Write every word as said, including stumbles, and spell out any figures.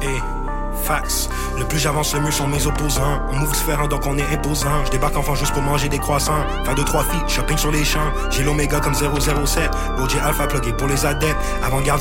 Hey, fax. Le plus j'avance, le mieux sont mes opposants. On move différent, donc on est imposant. Je débarque enfin juste pour manger des croissants. Faire deux, trois filles, shopping sur les champs. J'ai l'oméga comme zéro zéro sept. O J Alpha plugué pour les adeptes. Avant-garde